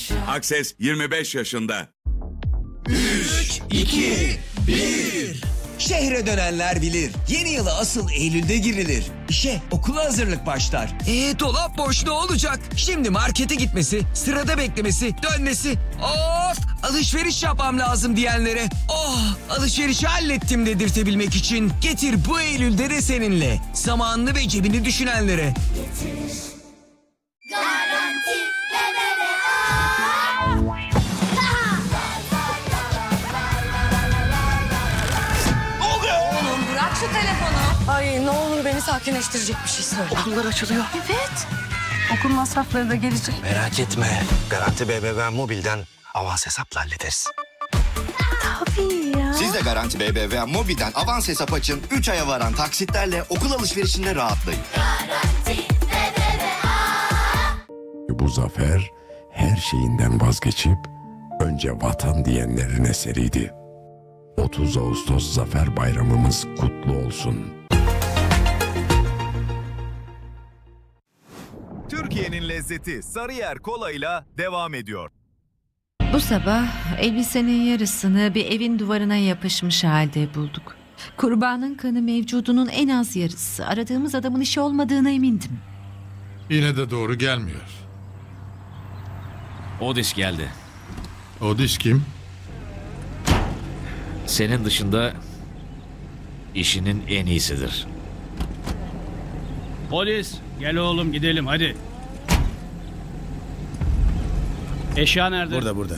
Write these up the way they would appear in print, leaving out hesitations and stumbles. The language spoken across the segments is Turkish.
Akses 25 yaşında. 3, 2, 1. Şehre dönenler bilir. Yeni yıla asıl Eylül'de girilir. İşe okula hazırlık başlar. Dolap boş ne olacak? Şimdi markete gitmesi, sırada beklemesi, dönmesi. Of! Alışveriş yapmam lazım diyenlere. Oh! Alışverişi hallettim dedirtebilmek için getir bu Eylül'de de seninle. Zamanını ve cebini düşünenlere. Garanti BBVA. Oğlum bırak şu telefonu. Ay ne olur beni sakinleştirecek bir şey söyle. Okullar açılıyor. Evet. Okul masrafları da gelecek. Merak etme. Garanti BBVA Mobil'den avans hesapla hallederiz. Tabii ya. Siz de Garanti BBVA Mobil'den avans hesap açın. 3 aya varan taksitlerle okul alışverişinde rahatlayın. Garanti BBVA. Bu zafer her şeyinden vazgeçip önce vatan diyenlerin eseriydi. 30 Ağustos Zafer Bayramımız kutlu olsun. Türkiye'nin lezzeti Sarıyer Kola'yla devam ediyor. Bu sabah elbisenin yarısını bir evin duvarına yapışmış halde bulduk. Kurbanın kanı mevcudunun en az yarısı. Aradığımız adamın işi olmadığına emindim. Yine de doğru gelmiyor. Odis geldi. Odis kim? Senin dışında işinin en iyisidir. Polis, gel oğlum gidelim hadi. Eşya nerede? Burada.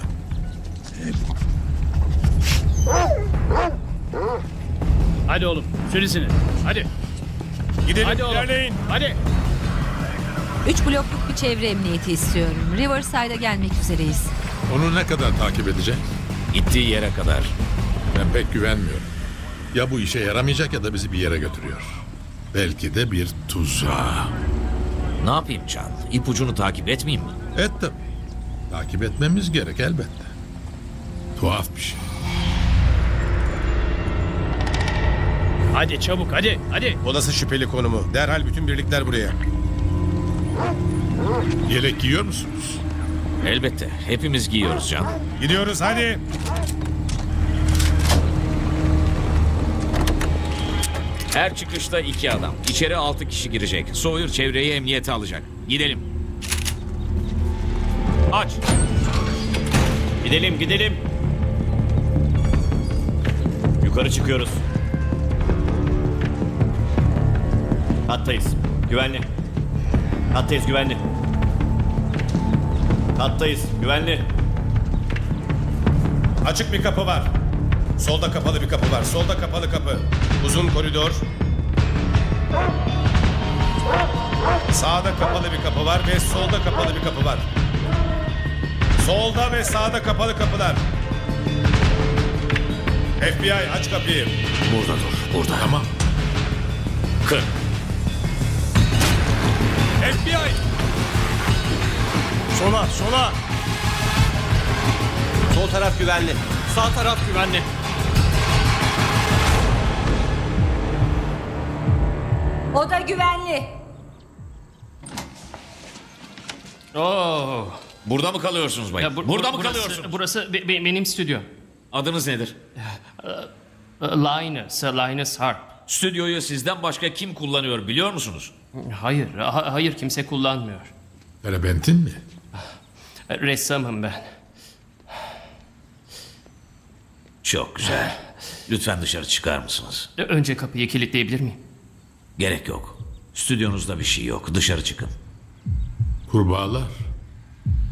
Hadi oğlum, sürüsünü. Hadi. Gidelim, Hadi oğlum. ilerleyin. Hadi. 3 blokluk bir çevre emniyeti istiyorum. Riverside'a gelmek üzereyiz. Onu ne kadar takip edecek? Gittiği yere kadar. Ben pek güvenmiyorum. Ya bu işe yaramayacak ya da bizi bir yere götürüyor. Belki de bir tuzağa. Ne yapayım Can? İpucunu takip etmeyeyim mi? Et tabii. Takip etmemiz gerek elbette. Tuhaf bir şey. Hadi çabuk hadi. Olası şüpheli konumu. Derhal bütün birlikler buraya. Yelek giyiyor musunuz? Elbette. Hepimiz giyiyoruz Can. Gidiyoruz hadi. Her çıkışta 2 adam. İçeri 6 kişi girecek. Sawyer çevreyi emniyete alacak. Gidelim. Aç. Gidelim. Yukarı çıkıyoruz. Hattayız. Güvenli. Açık bir kapı var. Solda kapalı bir kapı var. Solda kapalı kapı. Uzun koridor. Sağda kapalı bir kapı var ve solda kapalı bir kapı var. Solda ve sağda kapalı kapılar. FBI aç kapıyı. Burada dur. Burada. Tamam. Kır. FBI! Sola. Sol taraf güvenli. Sağ taraf güvenli. O da güvenli. Oo. Burada mı kalıyorsunuz bayım? Burada mı kalıyorsunuz? Burası benim stüdyo. Adınız nedir? Linus Harp. Stüdyoyu sizden başka kim kullanıyor biliyor musunuz? Hayır kimse kullanmıyor. Terebentin mi? Ressamım ben. Çok güzel. Lütfen dışarı çıkar mısınız? Önce kapıyı kilitleyebilir miyim? Gerek yok. Stüdyonuzda bir şey yok. Dışarı çıkın. Kurbağalar.